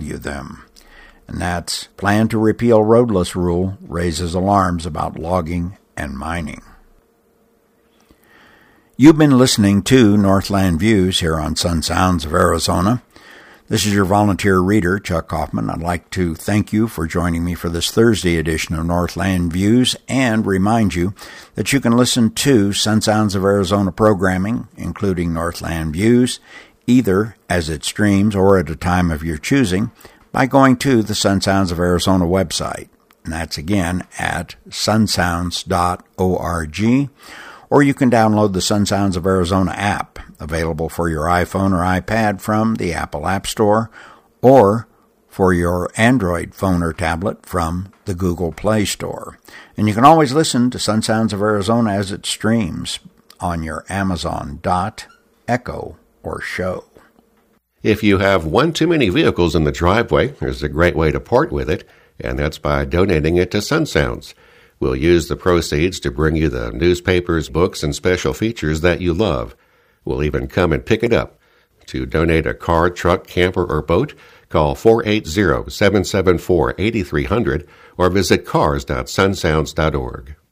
value them. And that's plan to repeal roadless rule raises alarms about logging and mining. You've been listening to Northland Views here on Sun Sounds of Arizona. This is your volunteer reader, Chuck Kaufman. I'd like to thank you for joining me for this Thursday edition of Northland Views and remind you that you can listen to Sun Sounds of Arizona programming, including Northland Views, either as it streams or at a time of your choosing, by going to the Sun Sounds of Arizona website. And that's again at sunsounds.org. Or you can download the Sun Sounds of Arizona app, available for your iPhone or iPad from the Apple App Store, or for your Android phone or tablet from the Google Play Store. And you can always listen to Sun Sounds of Arizona as it streams on your Amazon Dot, Echo, or Show. If you have one too many vehicles in the driveway, there's a great way to part with it, and that's by donating it to Sun Sounds. We'll use the proceeds to bring you the newspapers, books, and special features that you love. We'll even come and pick it up. To donate a car, truck, camper, or boat, call 480-774-8300 or visit cars.sunsounds.org.